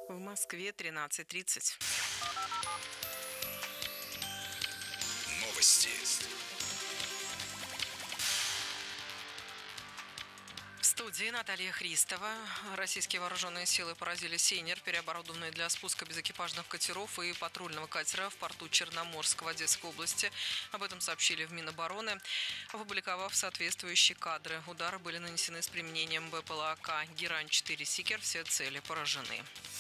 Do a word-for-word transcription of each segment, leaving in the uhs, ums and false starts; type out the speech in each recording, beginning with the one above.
В Москве тринадцать тридцать. Новости. В студии Наталья Христова. Российские вооруженные силы поразили сейнер, переоборудованный для спуска безэкипажных катеров и патрульного катера в порту Черноморск в Одесской области. Об этом сообщили в Минобороны, опубликовав соответствующие кадры. Удары были нанесены с применением БПЛА-К «Герань-четыре Сикер». Все цели поражены.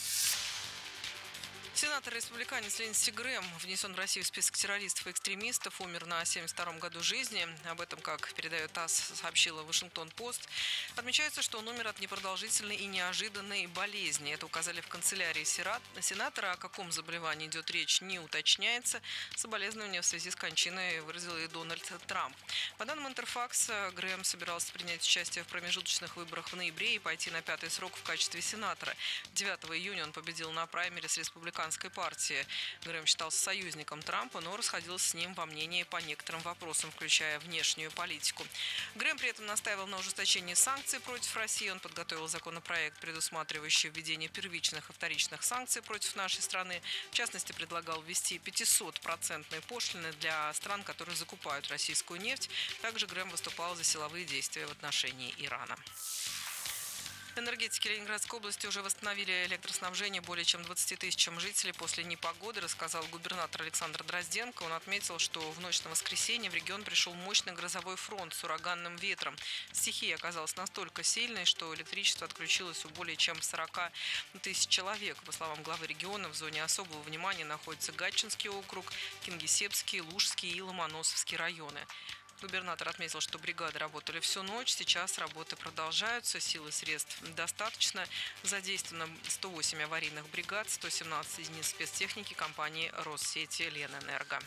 Сенатор-республиканец Линдси Грэм внесен в Россию в список террористов и экстремистов, умер на семьдесят втором году жизни. Об этом, как передает ТАСС, сообщила Вашингтон-Пост. Отмечается, что он умер от непродолжительной и неожиданной болезни. Это указали в канцелярии сенатора. О каком заболевании идет речь, не уточняется. Соболезнования в связи с кончиной выразил и Дональд Трамп. По данным Интерфакса, Грэм собирался принять участие в промежуточных выборах в ноябре и пойти на пятый срок в качестве сенатора. девятого июня он победил на праймере с республиканцами партии. Грэм считался союзником Трампа, но расходился с ним во мнении по некоторым вопросам, включая внешнюю политику. Грэм при этом настаивал на ужесточении санкций против России. Он подготовил законопроект, предусматривающий введение первичных и вторичных санкций против нашей страны. В частности, предлагал ввести пятисотпроцентные пошлины для стран, которые закупают российскую нефть. Также Грэм выступал за силовые действия в отношении Ирана. Энергетики Ленинградской области уже восстановили электроснабжение более чем двадцати тысячам жителей после непогоды, рассказал губернатор Александр Дрозденко. Он отметил, что в ночь на воскресенье в регион пришел мощный грозовой фронт с ураганным ветром. Стихия оказалась настолько сильной, что электричество отключилось у более чем сорока тысяч человек. По словам главы региона, в зоне особого внимания находятся Гатчинский округ, Кингисеппский, Лужский и Ломоносовский районы. Губернатор отметил, что бригады работали всю ночь. Сейчас работы продолжаются, сил и средств достаточно. Задействовано сто восемь аварийных бригад, сто семнадцать единиц спецтехники компании Россети Ленэнерго.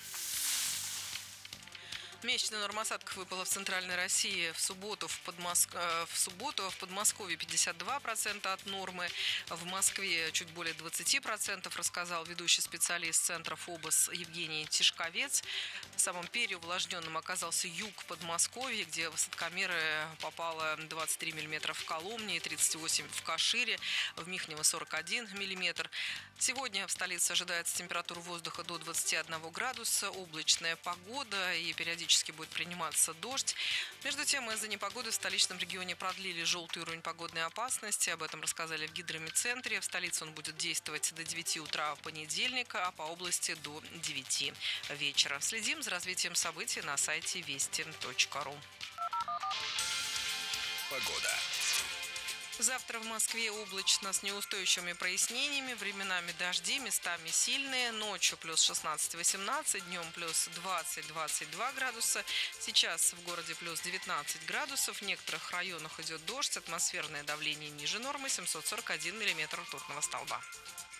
Месячная норма осадков выпала в центральной России в субботу в, Подмоск... в субботу в Подмосковье пятьдесят два процента от нормы, в Москве чуть более двадцать процентов, рассказал ведущий специалист Центра ФОБОС Евгений Тишковец. Самым переувлажненным оказался юг Подмосковья, где в осадкомеры попало двадцать три миллиметра в Коломне и тридцать восемь в Кашире, в Михнево сорок один миллиметр. Сегодня в столице ожидается температура воздуха до двадцати одного градуса, облачная погода и периодически будет приниматься дождь. Между тем, из-за непогоды в столичном регионе продлили желтый уровень погодной опасности. Об этом рассказали в гидромедцентре. В столице он будет действовать до девяти утра в понедельник, а по области до девяти вечера. Следим за развитием событий на сайте вести точка ру. Погода. Завтра в Москве облачно с неустойчивыми прояснениями, временами дожди, местами сильные, ночью плюс шестнадцать-восемнадцать, днем плюс двадцать-двадцать два градуса. Сейчас в городе плюс девятнадцать градусов, в некоторых районах идет дождь, атмосферное давление ниже нормы семьсот сорок один миллиметр ртутного столба.